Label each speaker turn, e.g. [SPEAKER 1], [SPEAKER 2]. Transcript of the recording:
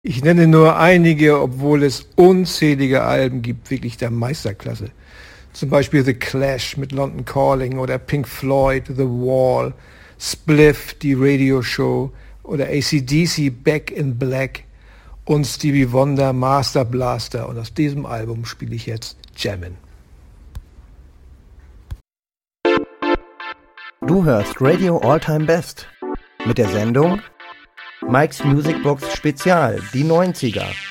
[SPEAKER 1] Ich nenne nur einige, obwohl es unzählige Alben gibt, wirklich der Meisterklasse. Zum Beispiel The Clash mit London Calling oder Pink Floyd, The Wall, Spliff, die Radioshow oder AC/DC, Back in Black und Stevie Wonder, Master Blaster. Und aus diesem Album spiele ich jetzt Jammin'.
[SPEAKER 2] Du hörst Radio All Time Best mit der Sendung Mike's Music Box Spezial, die 90er.